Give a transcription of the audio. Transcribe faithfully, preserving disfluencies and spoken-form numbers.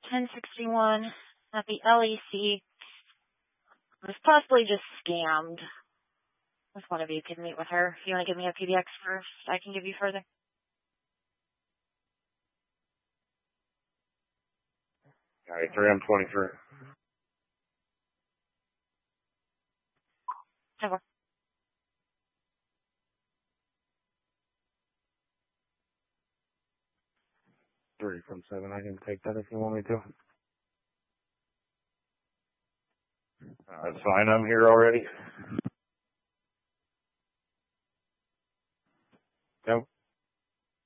ten sixty-one at the L E C was possibly just scammed. If one of you can meet with her. If you want to give me a P B X first, I can give you further. All right, three M twenty-three. Over. Three from seven. I can take that if you want me to. Uh, that's fine. I'm here already.